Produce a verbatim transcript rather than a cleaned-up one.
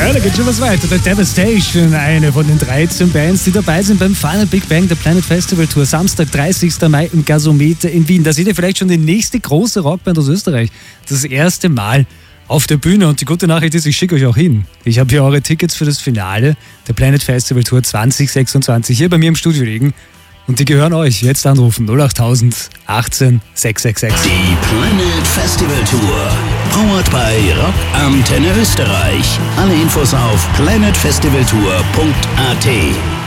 Ja, da geht schon was weiter. The Devastation, eine von den dreizehn Bands, die dabei sind beim Final Big Bang der Planet Festival Tour. Samstag, dreißigster Mai im Gasometer in Wien. Da seht ihr vielleicht schon die nächste große Rockband aus Österreich. Das erste Mal auf der Bühne. Und die gute Nachricht ist, ich schicke euch auch hin. Ich habe hier eure Tickets für das Finale der Planet Festival Tour zwanzig sechsundzwanzig hier bei mir im Studio liegen. Und die gehören euch. Jetzt anrufen null acht null null achtzehn sechs sechs sechs. Die Planet Festival Tour. Powered by Rock Antenne Österreich. Alle Infos auf planet festival tour punkt a t.